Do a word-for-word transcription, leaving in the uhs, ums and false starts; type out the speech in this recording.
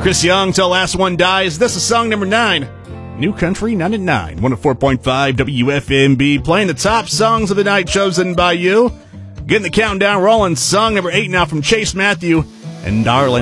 Chris Young, Till Last One Dies. This is song number nine. New Country nine at nine. one oh four point five W F M B. Playing the top songs of the night chosen by you. Getting the countdown rolling. Song number eight now from Chase Matthew and Darlin'.